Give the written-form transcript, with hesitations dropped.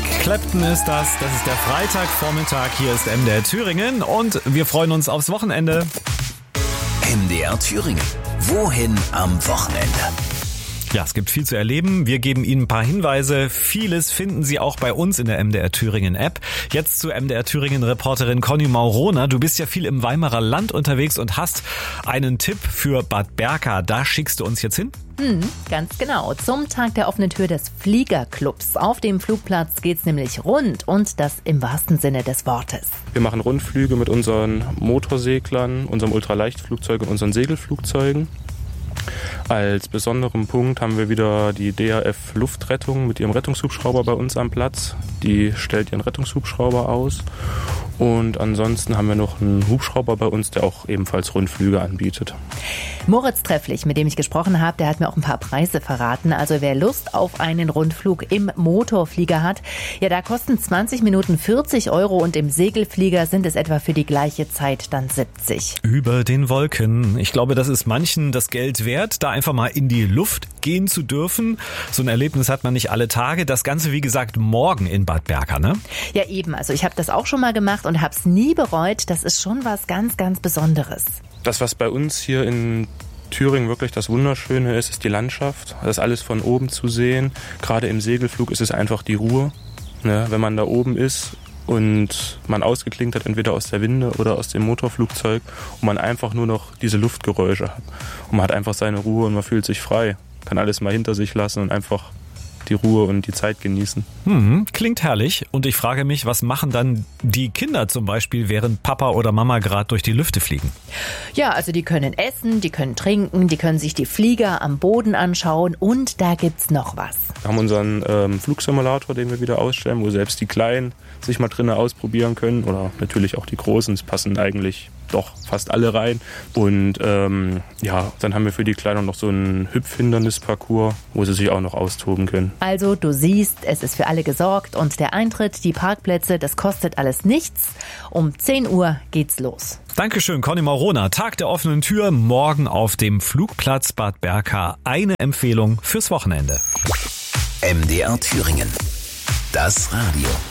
Clapton ist das ist der Freitagvormittag, hier ist MDR Thüringen und wir freuen uns aufs Wochenende. MDR Thüringen, wohin am Wochenende? Ja, es gibt viel zu erleben. Wir geben Ihnen ein paar Hinweise. Vieles finden Sie auch bei uns in der MDR Thüringen App. Jetzt zu MDR Thüringen Reporterin Conny Maurona. Du bist ja viel im Weimarer Land unterwegs und hast einen Tipp für Bad Berka. Da schickst du uns jetzt hin? Ganz genau. Zum Tag der offenen Tür des Fliegerclubs. Auf dem Flugplatz geht's nämlich rund und das im wahrsten Sinne des Wortes. Wir machen Rundflüge mit unseren Motorseglern, unserem Ultraleichtflugzeug und unseren Segelflugzeugen. Als besonderen Punkt haben wir wieder die DAF Luftrettung mit ihrem Rettungshubschrauber bei uns am Platz. Die stellt ihren Rettungshubschrauber aus. Und ansonsten haben wir noch einen Hubschrauber bei uns, der auch ebenfalls Rundflüge anbietet. Moritz Trefflich, mit dem ich gesprochen habe, der hat mir auch ein paar Preise verraten. Also wer Lust auf einen Rundflug im Motorflieger hat, ja, da kosten 20 Minuten 40 € und im Segelflieger sind es etwa für die gleiche Zeit dann 70. Über den Wolken. Ich glaube, das ist manchen das Geld wert, da einfach mal in die Luft gehen zu dürfen. So ein Erlebnis hat man nicht alle Tage. Das Ganze, wie gesagt, morgen in Bad Berka, ne? Ja, eben. Also ich habe das auch schon mal gemacht und habe es nie bereut. Das ist schon was ganz, ganz Besonderes. Das, was bei uns hier in Thüringen wirklich das Wunderschöne ist, ist die Landschaft. Das ist alles von oben zu sehen. Gerade im Segelflug ist es einfach die Ruhe. Ne? Wenn man da oben ist und man ausgeklinkt hat, entweder aus der Winde oder aus dem Motorflugzeug und man einfach nur noch diese Luftgeräusche hat. Und man hat einfach seine Ruhe und man fühlt sich frei. Kann alles mal hinter sich lassen und einfach die Ruhe und die Zeit genießen. Klingt herrlich. Und ich frage mich, was machen dann die Kinder zum Beispiel, während Papa oder Mama gerade durch die Lüfte fliegen? Ja, also die können essen, die können trinken, die können sich die Flieger am Boden anschauen und da gibt's noch was. Wir haben unseren Flugsimulator, den wir wieder ausstellen, wo selbst die Kleinen sich mal drinnen ausprobieren können oder natürlich auch die Großen. Es passen eigentlich doch fast alle rein. Und dann haben wir für die Kleinen noch so einen Hüpfhindernisparcours, wo sie sich auch noch austoben können. Also du siehst, es ist für alle gesorgt und der Eintritt, die Parkplätze, das kostet alles nichts. Um 10 Uhr geht's los. Dankeschön, Conny Maurona. Tag der offenen Tür, morgen auf dem Flugplatz Bad Berka. Eine Empfehlung fürs Wochenende. MDR Thüringen. Das Radio.